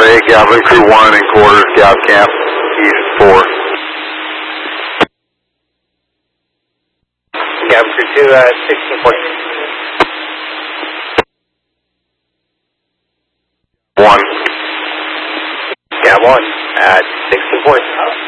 Gray, Galvin Crew 1 in quarters, Gal Camp, East 4. Galvin Crew 2, 16 points. 1. Gab 1 at 16 points.